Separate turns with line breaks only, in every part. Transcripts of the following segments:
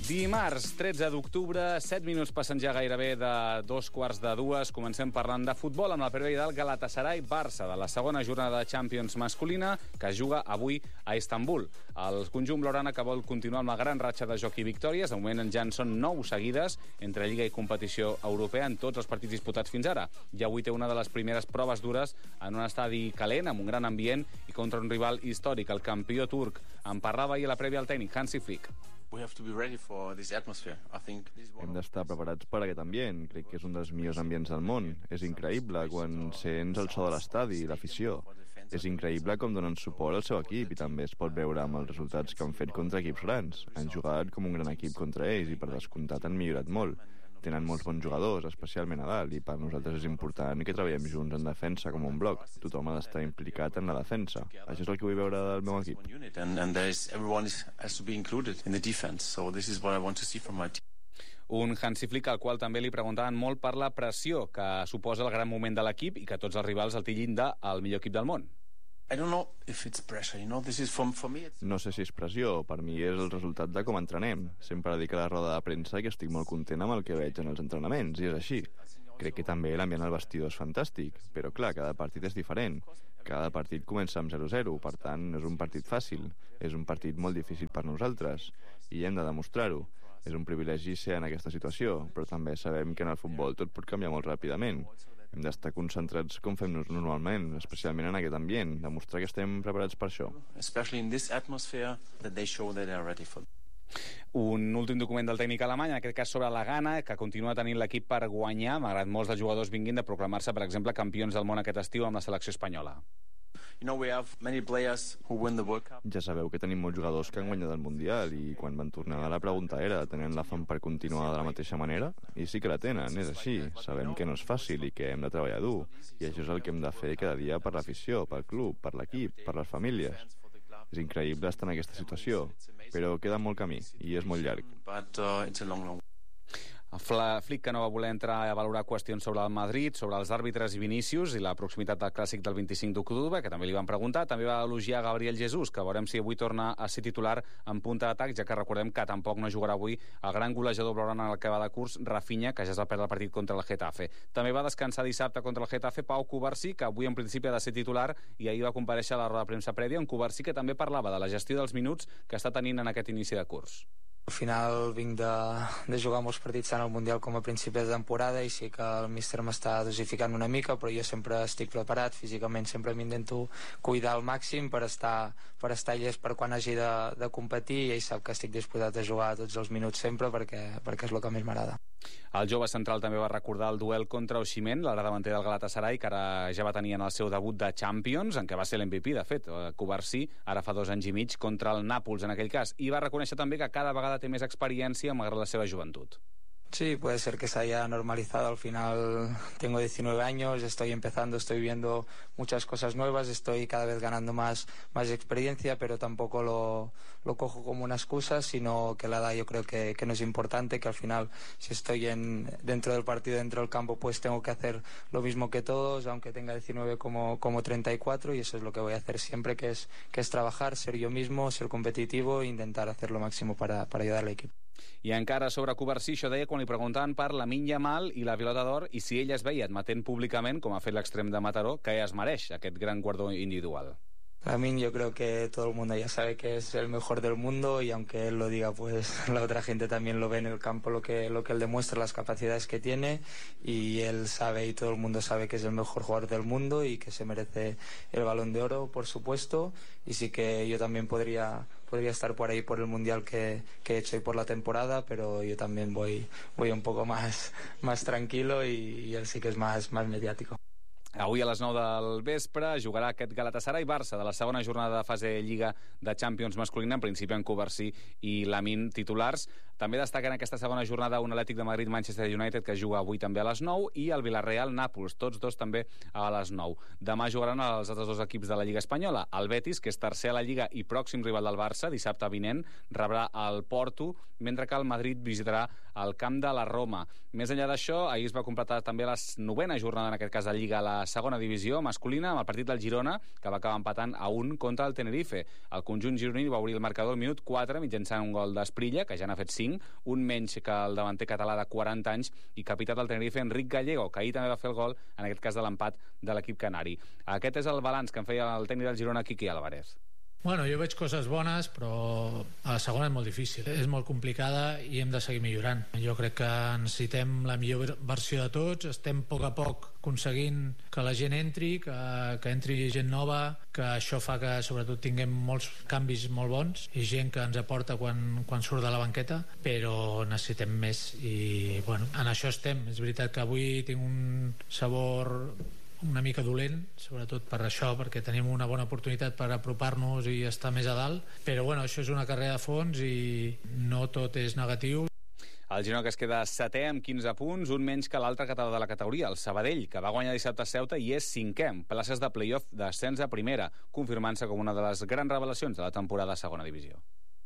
Dimarts, 13 d'octubre, 7 minuts passen ja gairebé de 2:45. Comencem parlant de futbol amb la prèvia del Galatasaray-Barça, de la segona jornada de Champions masculina, que es juga avui a Istanbul. El conjunt blaugrana que vol continuar amb la gran ratxa de joc i victòries. De moment ja en són 9 seguides entre Lliga i competició europea en tots els partits disputats fins ara. I avui té una de les primeres proves dures en un estadi calent, amb un gran ambient i contra un rival històric, el campió turc. En parlava ahir a la prèvia el tècnic Hansi Flick.
Hem d'estar preparats per aquest ambient. Crec que és un dels millors ambients del món. És increïble quan sents el so de l'estadi i l'afició. És increïble com donen suport al seu equip i també es pot veure amb els resultats que han fet contra equips grans. Han jugat com un gran equip contra ells i per descomptat han millorat molt. Tenen molts bons jugadors, especialment a dalt, i per nosaltres és important que treballem junts en defensa com un bloc. Tothom ha d'estar implicat en la defensa. Això és el que vull veure del meu equip.
Un Hansi Flick al qual també li preguntaven molt per la pressió que suposa el gran moment de l'equip i que tots els rivals el titllin del millor equip del món.
No sé si és pressió, per mi és el resultat de com entrenem. Sempre dic a la roda de premsa que estic molt content amb el que veig en els entrenaments, i és així. Crec que també l'ambient al vestidor és fantàstic, però clar, cada partit és diferent. Cada partit comença amb 0-0, per tant, no és un partit fàcil. És un partit molt difícil per nosaltres, i hem de demostrar-ho. És un privilegi ser en aquesta situació, però també sabem que en el futbol tot pot canviar molt ràpidament. Hem d'estar concentrats com fem normalment, especialment en aquest ambient, demostrar que estem preparats per això.
Un últim document del tècnic alemany, en aquest cas sobre la gana que continua tenint l'equip per guanyar, malgrat molts dels jugadors vinguin de proclamar-se, per exemple, campions del món aquest estiu amb la selecció espanyola.
Ja sabeu que tenim molts jugadors que han guanyat el Mundial i quan van tornar la pregunta era tenen la fam per continuar de la mateixa manera? I sí que la tenen, és així. Sabem que no és fàcil i que hem de treballar dur. I això és el que hem de fer cada dia per l'afició, pel club, per l'equip, per les famílies. És increïble estar en aquesta situació, però queda molt camí i és molt llarg.
Flick, que no va voler entrar a valorar qüestions sobre el Madrid, sobre els àrbitres i Vinícius i la proximitat del clàssic del 25 d'octubre, que també li van preguntar. També va elogiar Gabriel Jesús, que veurem si avui torna a ser titular en punta d'atac, ja que recordem que tampoc no jugarà avui el gran golejador blaugrana en el que va de curs, Rafinha, que ja es va perdre el partit contra el Getafe. També va descansar dissabte contra el Getafe Pau Cubarsí, que avui en principi ha de ser titular, i ahir va comparèixer a la roda de premsa prèvia, en Cubarsí, que també parlava de la gestió dels minuts que està tenint en aquest inici de curs.
Al final vinc de jugar molts partits tant al Mundial com a principi de temporada i sí que el míster m'està dosificant una mica, però jo sempre estic preparat, físicament sempre m'intento cuidar al màxim per estar llest per quan hagi de competir, i ell sap que estic disposat a jugar tots els minuts sempre perquè és el que més m'agrada.
El jove central també va recordar el duel contra Osimhen, l'ara davanter del Galatasaray, que ara ja va tenir en el seu debut de Champions, en què va ser l'MVP, de fet, Cubarsí, ara fa 2 anys i mig, contra el Nàpols en aquell cas, i va reconèixer també que cada vegada té més experiència malgrat la seva joventut.
Sí, puede ser que se haya normalizado. Al final tengo 19 años, estoy empezando, estoy viendo muchas cosas nuevas, estoy cada vez ganando más experiencia, pero tampoco lo cojo como una excusa, sino que la edad yo creo que no es importante, que al final si estoy dentro del partido, dentro del campo, pues tengo que hacer lo mismo que todos, aunque tenga 19 como 34, y eso es lo que voy a hacer siempre, que es trabajar, ser yo mismo, ser competitivo e intentar hacer lo máximo para ayudar al equipo.
I encara sobre Cubarsí, això deia quan li preguntaven per Lamine Yamal i la Pilota d'Or i si ell es veia admetent públicament, com ha fet l'extrem de Mataró, que es mereix aquest gran guardó individual.
Lamine, yo creo que todo el mundo ya sabe que es el mejor del mundo, y aunque él lo diga, pues la otra gente también lo ve en el campo, lo que él demuestra, las capacidades que tiene, y él sabe y todo el mundo sabe que es el mejor jugador del mundo y que se merece el Balón de Oro, por supuesto, y sí que yo también podría estar por ahí por el Mundial que he hecho y por la temporada, pero yo también voy un poco más tranquilo, y él sí que es más mediático.
Avui a les 9 del vespre jugarà aquest Galatasaray-Barça de la segona jornada de fase de Lliga de Champions masculina, en principi en Cubarsí i Lamine titulars. També destaquen aquesta segona jornada un Atlètic de Madrid-Manchester United, que juga avui també a les 9, i el Villarreal-Nàpols, tots dos també a les 9. Demà jugaran els altres dos equips de la Lliga Espanyola. El Betis, que és tercer a la Lliga i pròxim rival del Barça, dissabte vinent, rebrà el Porto, mentre que el Madrid visitarà al camp de la Roma. Més enllà d'això, ahir es va completar també la 9ª jornada, en aquest cas de Lliga, a la segona divisió masculina, amb el partit del Girona, que va acabar empatant a 1 contra el Tenerife. El conjunt gironí va obrir el marcador al minut 4 mitjançant un gol d'Esprilla, que ja n'ha fet 5, un menys que el davanter català de 40 anys i capità del Tenerife, Enric Gallego, que ahir també va fer el gol, en aquest cas de l'empat de l'equip canari. Aquest és el balanç que en feia el tècnic del Girona, Quique Álvarez.
Bueno, jo veig coses bones, però a la segona és molt difícil. És molt complicada i hem de seguir millorant. Jo crec que necessitem la millor versió de tots. Estem a poc aconseguint que la gent entri, que entri gent nova, que això fa que sobretot tinguem molts canvis molt bons i gent que ens aporta quan surt de la banqueta, però necessitem més i bueno, en això estem. És veritat que avui tinc un sabor una mica dolent, sobretot per això, perquè tenim una bona oportunitat per apropar-nos i estar més a dalt, però bueno, això és una carrera de fons i no tot és negatiu.
El Girona, que es queda 7è amb 15 punts, un menys que l'altre català de la categoria, el Sabadell, que va guanyar dissabte a Ceuta i és 5è, amb places de play-off d'ascens a primera, confirmant-se com una de les grans revelacions de la temporada a segona divisió.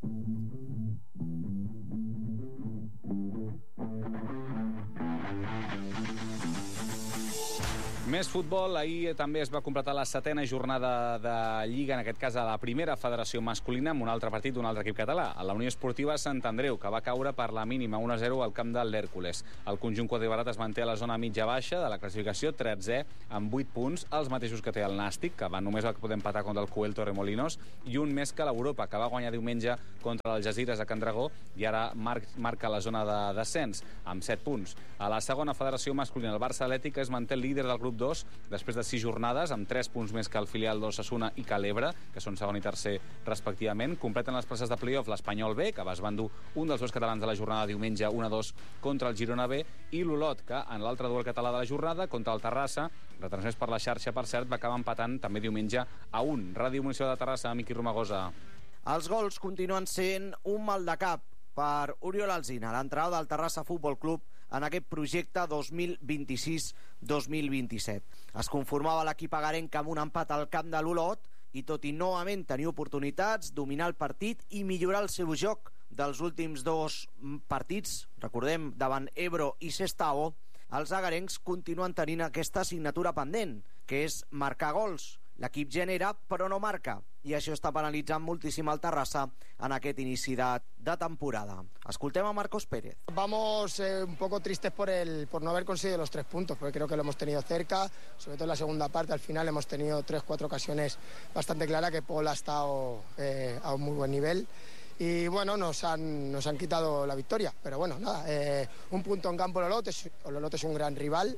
Més futbol, ahir també es va completar la 7ª jornada de Lliga, en aquest cas a la primera federació masculina, amb un altre partit d'un altre equip català, a la Unió Esportiva Sant Andreu, que va caure per la mínima 1-0 al camp del l'Hèrcules. El conjunt quadribarat es manté a la zona mitja-baixa de la classificació, 13è, amb 8 punts, els mateixos que té el Nàstic, que només va poder empatar contra el Cuel Torremolinos, i un més que l'Europa, que va guanyar diumenge contra el Algesires a Can Dragó, i ara marca la zona de descens, amb 7 punts. A la segona federació masculina, el Barça Atlètic es manté líder del grup 2, després de 6 jornades, amb 3 punts més que el filial d'Osasuna i que l'Ebre, que són segon i tercer respectivament. Completen les places de play-off l'Espanyol B, que va esbandur un dels dos catalans de la jornada diumenge 1-2 contra el Girona B, i l'Olot, que en l'altre duel català de la jornada, contra el Terrassa, retransmès per la xarxa, per cert, va acabar empatant també diumenge a 1. Ràdio Municipal de Terrassa, Miqui Romagosa.
Els gols continuen sent un mal de cap per Oriol Alsina, l'entrenador del Terrassa Futbol Club, en aquest projecte 2026-2027. Es conformava l'equip agarenc amb un empat al camp de l'Olot i, tot i novament tenir oportunitats, dominar el partit i millorar el seu joc dels últims 2 partits, recordem, davant Ebro i Sestao, els agarencs continuen tenint aquesta assignatura pendent, que és marcar gols. L'equip genera, però no marca, i això està penalitzant moltíssim el Terrassa en aquest inici de temporada. Escoltem a Marcos Pérez.
Vamos un poco tristes por no haber conseguido los 3 puntos, porque creo que lo hemos tenido cerca, sobre todo en la segunda parte. Al final hemos tenido 3-4 ocasiones bastante claras, que Paul ha estado a un muy buen nivel. Y bueno, nos han quitado la victoria, pero bueno, nada, un punto en campo Olot es un gran rival.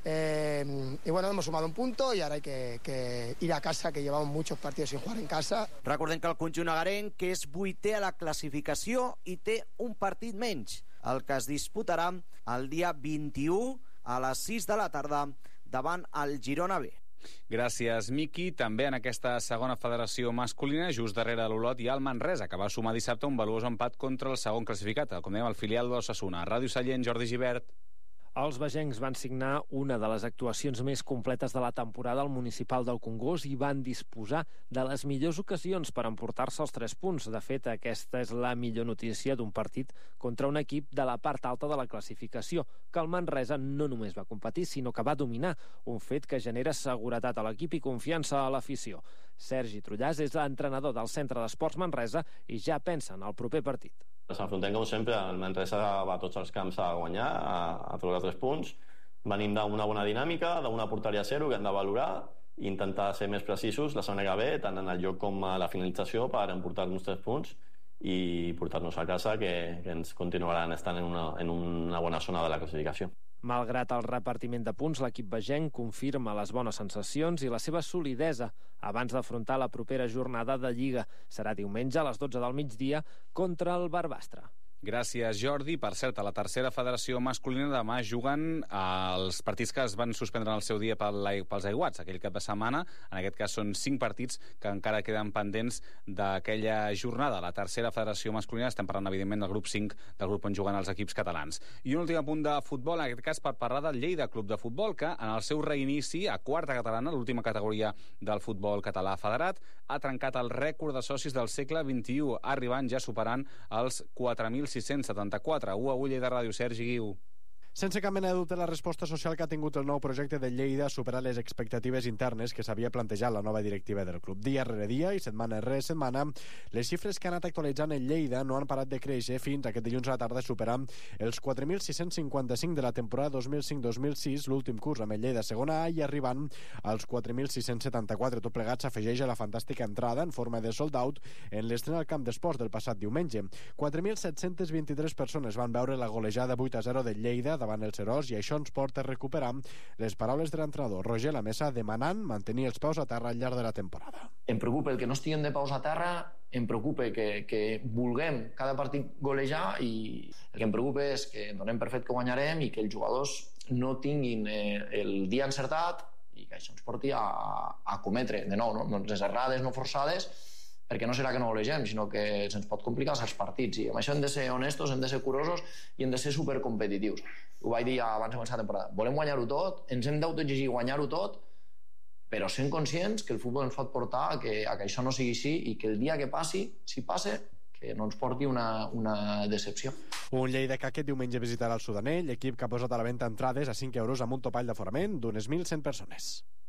Y bueno, hemos sumado un punto y ahora hay que ir a casa, que llevamos muchos partidos sin jugar en casa.
Recordem que el conjunt agarenc, que és 8è a la classificació i té un partit menys, el que es disputarà el dia 21 a les 6 de la tarda davant el Girona B.
Gràcies, Miqui. També en aquesta segona federació masculina, just darrere de l'Olot, hi ha el Manresa, que va sumar dissabte un valuós empat contra el segon classificat, com dèiem, el filial d'Osasuna. Ràdio Sallent, Jordi Gibert.
Els begencs van signar una de les actuacions més completes de la temporada al Municipal del Congost i van disposar de les millors ocasions per emportar-se els 3 punts. De fet, aquesta és la millor notícia d'un partit contra un equip de la part alta de la classificació, que el Manresa no només va competir, sinó que va dominar, un fet que genera seguretat a l'equip i confiança a l'afició. Sergi Trullàs és l'entrenador del Centre d'Esports Manresa i ja pensa en el proper partit.
Ens enfrontem, com sempre, el Manresa va a tots els camps a guanyar, a treure 3 punts. Venim d'una bona dinàmica, d'una porteria 0 que hem de valorar i intentar ser més precisos la setmana que ve, tant en el joc com a la finalització, per emportar-nos 3 punts i portar-nos a casa, que ens continuaran estant en una bona zona de la classificació.
Malgrat el repartiment de punts, l'equip begenc confirma les bones sensacions i la seva solidesa abans d'afrontar la propera jornada de Lliga. Serà diumenge a les 12 del migdia contra el Barbastre.
Gràcies, Jordi. Per cert, a la tercera federació masculina demà juguen els partits que es van suspendre en el seu dia pels aiguats, aquell cap de setmana. En aquest cas són 5 partits que encara queden pendents d'aquella jornada. La tercera federació masculina, estem parlant, evidentment, del grup 5, del grup on juguen els equips catalans. I un últim apunt de futbol, en aquest cas per parlar del Lleida Club de Futbol, que en el seu reinici a quarta catalana, l'última categoria del futbol català federat, ha trencat el rècord de socis del segle XXI, arribant ja superant els 4.000 4.674. 1-1 Lleida Ràdio, Sergi Guiu.
Sense cap mena de dubte, la resposta social que ha tingut el nou projecte de Lleida ha superat les expectatives internes que s'havia plantejat la nova directiva del club. Dia rere dia i setmana rere setmana, les xifres que han anat actualitzant el Lleida no han parat de créixer fins aquest dilluns a la tarda superant els 4.655 de la temporada 2005-2006, l'últim curs amb el Lleida segona A, i arribant als 4.674. Tot plegat s'afegeix a la fantàstica entrada en forma de sold-out en l'estrena al camp d'esports del passat diumenge. 4.723 persones van veure la golejada 8-0 del Lleida davant el Serós, i això ens porta a recuperar les paraules de l'entrenador Roger Lamesa demanant mantenir els peus a terra al llarg de la temporada.
Em preocupa el que no estiguin de peus a terra, em preocupa que vulguem cada partit golejar, i el que em preocupa és que donem per fet que guanyarem i que els jugadors no tinguin el dia encertat i que això ens porti a cometre de nou les errades no forçades, perquè no serà que no golegem, sinó que se'ns pot complicar els partits, i amb això hem de ser honestos, hem de ser curosos i hem de ser supercompetitius. Ho vaig dir abans de començar la temporada. Volem guanyar-ho tot, ens hem d'autoexigir guanyar-ho tot, però sent conscients que el futbol ens pot portar a que això no sigui així, i que el dia que passi, si passa, que no ens porti una decepció.
Un Lleida que aquest diumenge visitarà el Sudanell, equip que ha posat a la venda entrades a 5 euros amb un topall d'aforament d'unes 1.100 persones.